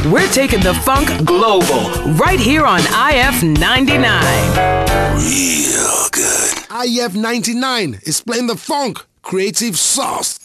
We're taking the funk global right here on IF 99. Real good. IF 99 is playing the funk. Creative sauce.